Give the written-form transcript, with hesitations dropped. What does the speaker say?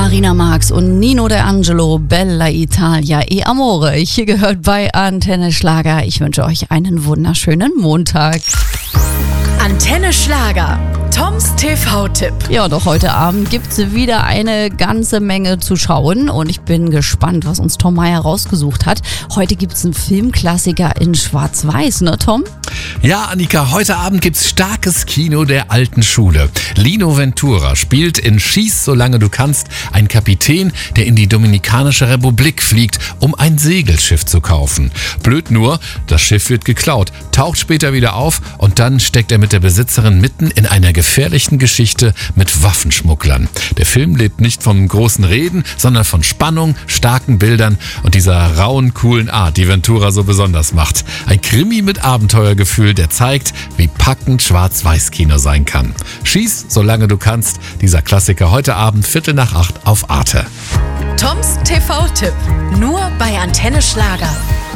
Marina Marx und Nino D'Angelo, Bella Italia e Amore. Hier gehört bei Antenne Schlager. Ich wünsche euch einen wunderschönen Montag. Antenne Schlager. Toms TV-Tipp. Ja, doch heute Abend gibt's wieder eine ganze Menge zu schauen und ich bin gespannt, was uns Tom Meyer rausgesucht hat. Heute gibt's einen Filmklassiker in Schwarz-Weiß, ne Tom? Ja, Annika, heute Abend gibt's starkes Kino der alten Schule. Lino Ventura spielt in Schieß, solange du kannst, einen Kapitän, der in die Dominikanische Republik fliegt, um ein Segelschiff zu kaufen. Blöd nur, das Schiff wird geklaut, taucht später wieder auf und dann steckt er mit der Besitzerin mitten in einer gefährlichen Geschichte mit Waffenschmugglern. Der Film lebt nicht vom großen Reden, sondern von Spannung, starken Bildern und dieser rauen, coolen Art, die Ventura so besonders macht. Ein Krimi mit Abenteuergefühl, der zeigt, wie packend Schwarz-Weiß-Kino sein kann. Schieß, solange du kannst, dieser Klassiker heute Abend 7:45 auf Arte. Toms TV-Tipp. Nur bei Antenne Schlager.